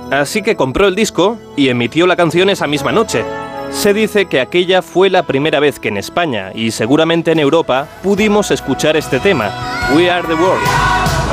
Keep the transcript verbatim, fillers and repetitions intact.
Así que compró el disco y emitió la canción esa misma noche. Se dice que aquella fue la primera vez que en España, y seguramente en Europa, pudimos escuchar este tema, We Are The World.